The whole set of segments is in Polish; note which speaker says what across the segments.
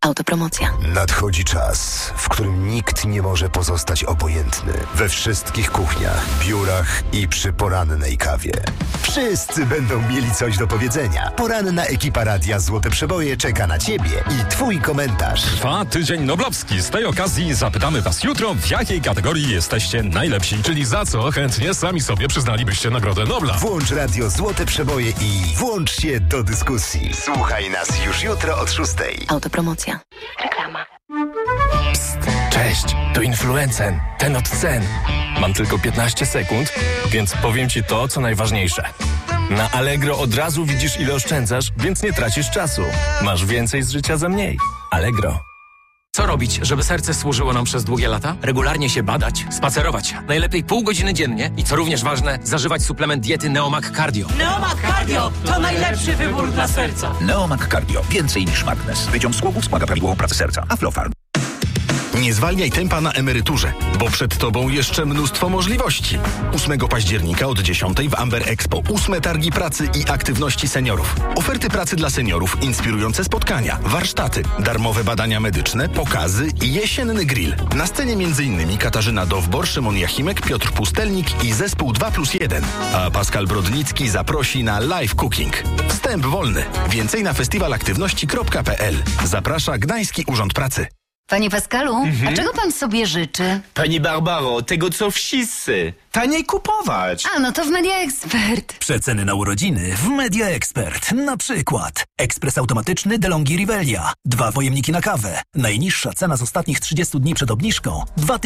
Speaker 1: Autopromocja.
Speaker 2: Nadchodzi czas, w którym nikt nie może pozostać obojętny. We wszystkich kuchniach, biurach i przy porannej kawie. Wszyscy będą mieli coś do powiedzenia. Poranna ekipa Radia Złote Przeboje czeka na Ciebie i Twój komentarz.
Speaker 3: Trwa tydzień noblowski. Z tej okazji zapytamy Was jutro, w jakiej kategorii jesteście najlepsi.
Speaker 4: Czyli za co chętnie sami sobie przyznalibyście Nagrodę Nobla.
Speaker 2: Włącz Radio Złote Przeboje i włącz się do dyskusji. Słuchaj nas już jutro od 6:00.
Speaker 1: Autopromocja. Reklama.
Speaker 5: Psst, cześć, to Influencen, ten od cen. Mam tylko 15 sekund, więc powiem Ci to, co najważniejsze. Na Allegro od razu widzisz, ile oszczędzasz, więc nie tracisz czasu. Masz więcej z życia za mniej. Allegro.
Speaker 6: Co robić, żeby serce służyło nam przez długie lata? Regularnie się badać, spacerować. Najlepiej pół godziny dziennie i co również ważne, zażywać suplement diety Neomag Cardio.
Speaker 7: Neomag Cardio to najlepszy wybór dla serca.
Speaker 8: Neomag Cardio. Więcej niż magnez. Wyciąg z głowów wspomaga prawidłową pracę serca. Aflofarm.
Speaker 4: Nie zwalniaj tempa na emeryturze, bo przed Tobą jeszcze mnóstwo możliwości. 8 października od 10:00 w Amber Expo 8 targi pracy i aktywności seniorów. Oferty pracy dla seniorów, inspirujące spotkania, warsztaty, darmowe badania medyczne, pokazy i jesienny grill. Na scenie m.in. Katarzyna Dowbor, Szymon Jachimek, Piotr Pustelnik i zespół 2+1. A Pascal Brodnicki zaprosi na live cooking. Wstęp wolny. Więcej na festiwalaktywności.pl. Zaprasza Gdański Urząd Pracy.
Speaker 9: Panie Pascalu, a czego pan sobie życzy?
Speaker 10: Pani Barbaro, tego co wszyscy. Taniej kupować.
Speaker 9: A, no to w Media Expert.
Speaker 11: Przeceny na urodziny w Media Expert. Na przykład ekspres automatyczny DeLonghi Rivelia. 2 pojemniki na kawę. Najniższa cena z ostatnich 30 dni przed obniżką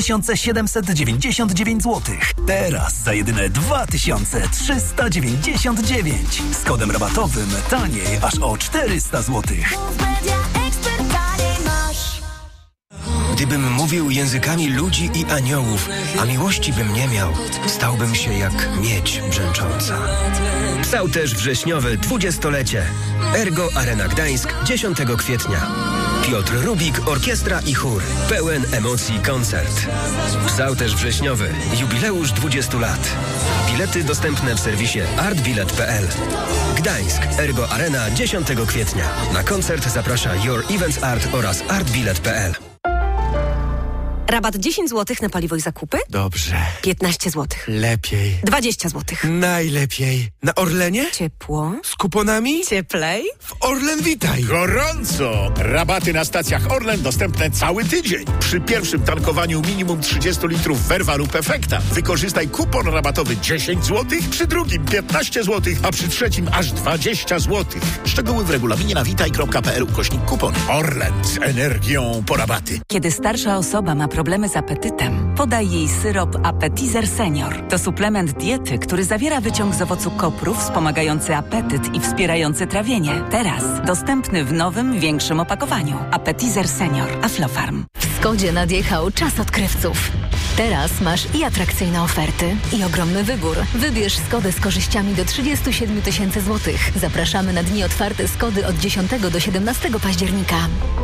Speaker 11: 2799 zł. Teraz za jedyne 2399. Z kodem rabatowym taniej aż o 400 zł.
Speaker 12: Gdybym mówił językami ludzi i aniołów, a miłości bym nie miał, stałbym się jak miedź brzęcząca. Psałterz wrześniowy 20-lecie. Ergo Arena Gdańsk 10 kwietnia. Piotr Rubik, orkiestra i chór. Pełen emocji koncert. Psałterz wrześniowy. Jubileusz 20 lat. Bilety dostępne w serwisie artbilet.pl. Gdańsk. Ergo Arena 10 kwietnia. Na koncert zaprasza Your Events Art oraz artbilet.pl.
Speaker 13: Rabat 10 zł na paliwo i zakupy?
Speaker 14: Dobrze.
Speaker 13: 15 zł.
Speaker 14: Lepiej.
Speaker 13: 20 zł.
Speaker 14: Najlepiej. Na Orlenie?
Speaker 13: Ciepło.
Speaker 14: Z kuponami?
Speaker 13: Cieplej.
Speaker 14: W Orlen Witaj.
Speaker 15: Gorąco! Rabaty na stacjach Orlen dostępne cały tydzień. Przy pierwszym tankowaniu minimum 30 litrów Verva lub Efekta wykorzystaj kupon rabatowy 10 zł, przy drugim 15 zł, a przy trzecim aż 20 zł. Szczegóły w regulaminie na witaj.pl/kupon. Orlen z energią po rabaty.
Speaker 16: Kiedy starsza osoba ma problemy z apetytem, podaj jej syrop Appetizer Senior. To suplement diety, który zawiera wyciąg z owocu kopru wspomagający apetyt i wspierający trawienie. Teraz dostępny w nowym, większym opakowaniu. Appetizer Senior. Aflofarm.
Speaker 17: W Skodzie nadjechał czas odkrywców. Teraz masz i atrakcyjne oferty, i ogromny wybór. Wybierz Skodę z korzyściami do 37 000 złotych. Zapraszamy na dni otwarte Skody od 10 do 17 października.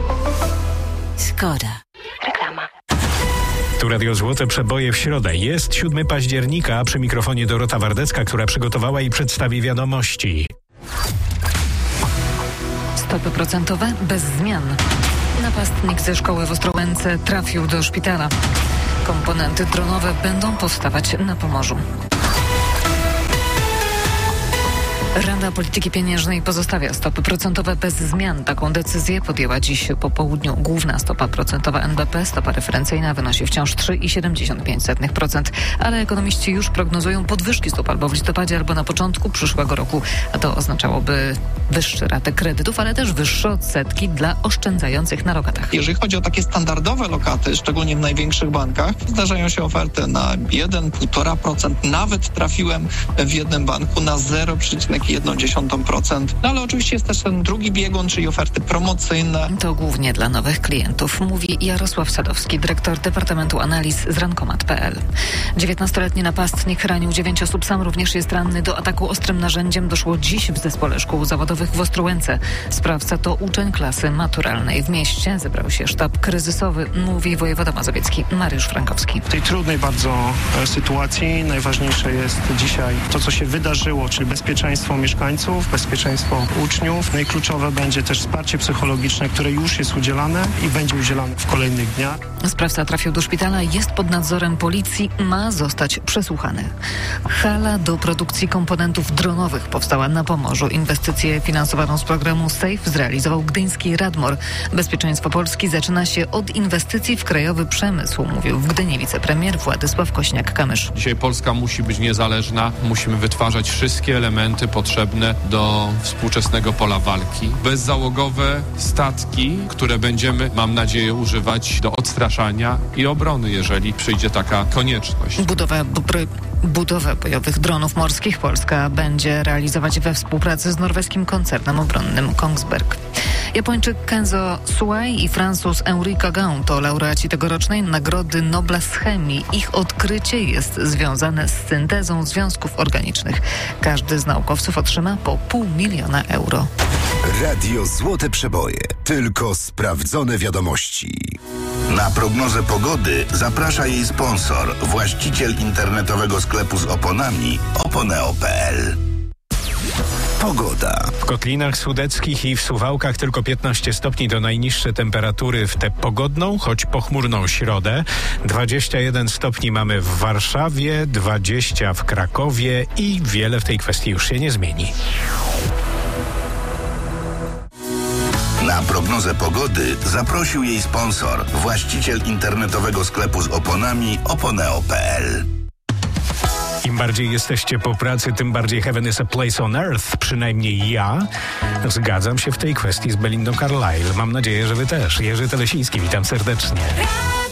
Speaker 16: Skoda.
Speaker 1: Reklama.
Speaker 18: Tu Radio Złote Przeboje w środę. Jest 7 października, przy mikrofonie Dorota Wardecka, która przygotowała i przedstawi wiadomości.
Speaker 19: Stopy procentowe bez zmian. Napastnik ze szkoły w Ostrołęce trafił do szpitala. Komponenty dronowe będą powstawać na Pomorzu. Rada Polityki Pieniężnej pozostawia stopy procentowe bez zmian. Taką decyzję podjęła dziś po południu. Główna stopa procentowa NBP, stopa referencyjna, wynosi wciąż 3,75%, ale ekonomiści już prognozują podwyżki stóp albo w listopadzie, albo na początku przyszłego roku, a to oznaczałoby wyższe raty kredytów, ale też wyższe odsetki dla oszczędzających na lokatach.
Speaker 20: Jeżeli chodzi o takie standardowe lokaty, szczególnie w największych bankach, zdarzają się oferty na 1,5%. Nawet trafiłem w jednym banku na 0,1%. No ale oczywiście jest też ten drugi biegun, czyli oferty promocyjne.
Speaker 19: To głównie dla nowych klientów, mówi Jarosław Sadowski, dyrektor Departamentu Analiz z Rankomat.pl. 19-letni napastnik ranił 9 osób, sam również jest ranny. Do ataku ostrym narzędziem doszło dziś w zespole szkół zawodowych w Ostrołęce. Sprawca to uczeń klasy maturalnej. W mieście zebrał się sztab kryzysowy, mówi wojewoda mazowiecki Mariusz Frankowski.
Speaker 21: W tej trudnej bardzo sytuacji najważniejsze jest dzisiaj to, co się wydarzyło, czyli bezpieczeństwo bezpieczeństwo mieszkańców, bezpieczeństwo uczniów. No i kluczowe będzie też wsparcie psychologiczne, które już jest udzielane i będzie udzielane w kolejnych dniach.
Speaker 19: Sprawca trafił do szpitala, jest pod nadzorem policji, ma zostać przesłuchany. Hala do produkcji komponentów dronowych powstała na Pomorzu. Inwestycję finansowaną z programu SAFE zrealizował gdyński Radmor. Bezpieczeństwo Polski zaczyna się od inwestycji w krajowy przemysł, mówił w Gdyni wicepremier Władysław Kośniak-Kamysz.
Speaker 22: Dzisiaj Polska musi być niezależna, musimy wytwarzać wszystkie elementy potrzebne do współczesnego pola walki. Bezzałogowe statki, które będziemy, mam nadzieję, używać do odstraszania i obrony, jeżeli przyjdzie taka konieczność.
Speaker 19: Budowę bojowych dronów morskich Polska będzie realizować we współpracy z norweskim koncernem obronnym Kongsberg. Japończyk Kenzo Suai i Francuz Henri Cagan to laureaci tegorocznej Nagrody Nobla z chemii. Ich odkrycie jest związane z syntezą związków organicznych. Każdy z naukowców otrzyma po 500 000 euro.
Speaker 2: Radio Złote Przeboje. Tylko sprawdzone wiadomości.
Speaker 8: Na prognozę pogody zaprasza jej sponsor, właściciel internetowego sklepu z oponami oponeo.pl. Pogoda.
Speaker 18: W Kotlinach Sudeckich i w Suwałkach tylko 15 stopni to najniższe temperatury w tę pogodną, choć pochmurną środę. 21 stopni mamy w Warszawie, 20 w Krakowie i wiele w tej kwestii już się nie zmieni.
Speaker 8: Na prognozę pogody zaprosił jej sponsor, właściciel internetowego sklepu z oponami oponeo.pl.
Speaker 18: Im bardziej jesteście po pracy, tym bardziej heaven is a place on earth. Przynajmniej ja zgadzam się w tej kwestii z Belindą Carlile. Mam nadzieję, że wy też. Jerzy Telesiński, witam serdecznie.